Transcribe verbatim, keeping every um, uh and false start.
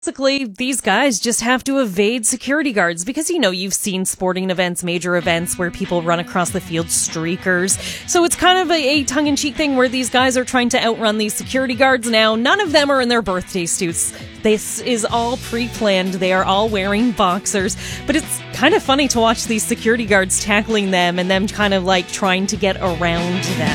Basically, these guys just have to evade security guards because, you know, you've seen sporting events, major events where people run across the field, streakers. So it's kind of a, a tongue-in-cheek thing where these guys are trying to outrun these security guards now. None of them are in their birthday suits. This is all pre-planned. They are all wearing boxers. But it's kind of funny to watch these security guards tackling them and them kind of like trying to get around them.